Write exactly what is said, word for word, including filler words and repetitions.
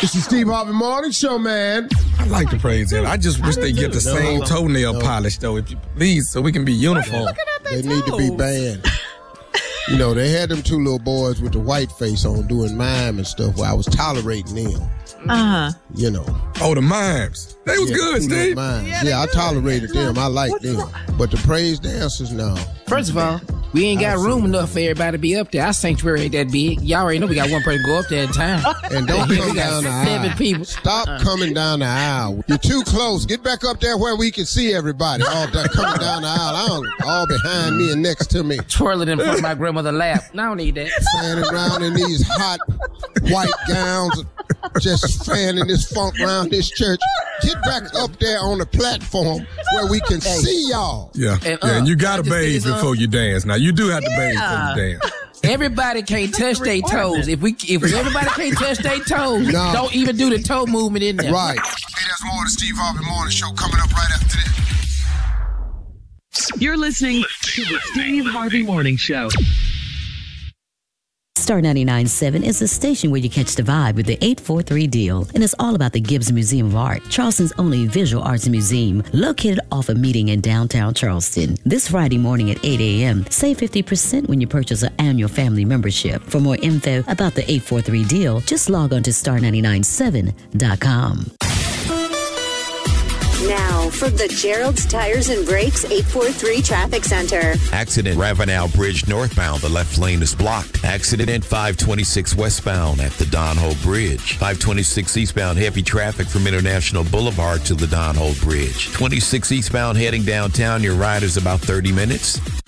It's the Steve Harvey Morning Show, man. I like the praise dance. I just wish they get the No, same no, toenail no. polish, though, if you please, so we can be uniform. They need to be banned. You know, they had them two little boys with the white face on doing mime and stuff where I was tolerating them. Uh-huh. You know. Oh, the mimes. They was Yeah, good, two little Steve. mimes. Yeah, Yeah, they I good. tolerated them. I liked them. But the praise dancers, no. First of all, we ain't got I room see. enough for everybody to be up there. Our sanctuary ain't that big. Y'all already know we got one person go up there at a time. And don't We come got down the seven aisle. people. Stop coming down the aisle. You're too close. Get back up there where we can see everybody. All that coming down the aisle. I don't, all behind me and next to me. Twirling in front of my grandmother's lap. No, I don't need that. Standing around in these hot white gowns, just fanning this funk around this church. Get back up there on the platform where we can see y'all. Yeah, And, yeah, uh, and you got to I just think bathe it's, uh, before you dance. Now, you do have to bathe before you dance. Everybody can't touch their toes. If we, if everybody can't touch their toes, No. don't even do the toe movement in there. Right. Hey, there's more of the Steve Harvey Morning Show coming up right after this. You're listening to the Steve Harvey Morning Show. Star ninety-nine point seven is the station where you catch the vibe with the eight four three deal, and it's all about the Gibbs Museum of Art, Charleston's only visual arts museum, located off a meeting in downtown Charleston. This Friday morning at eight a.m., save fifty percent when you purchase an annual family membership. For more info about the eight four three deal, just log on to star nine nine seven dot com. Now, from the Gerald's Tires and Brakes eight four three Traffic Center. Accident Ravenel Bridge northbound. The left lane is blocked. Accident five twenty-six westbound at the Don Hope Bridge. five twenty-six eastbound heavy traffic from International Boulevard to the Don Hope Bridge. twenty-six eastbound heading downtown. Your ride is about thirty minutes.